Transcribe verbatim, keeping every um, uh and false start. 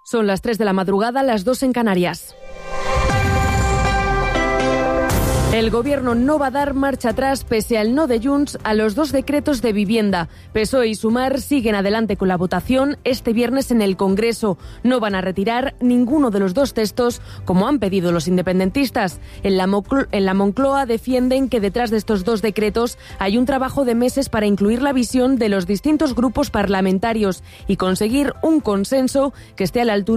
Son las tres de la madrugada, las dos en Canarias. El Gobierno no va a dar marcha atrás pese al no de Junts a los dos decretos de vivienda. P S O E y Sumar siguen adelante con la votación este viernes en el Congreso. No van a retirar ninguno de los dos textos como han pedido los independentistas. En la, Mocl- en la Moncloa defienden que detrás de estos dos decretos hay un trabajo de meses para incluir la visión de los distintos grupos parlamentarios y conseguir un consenso que esté a la altura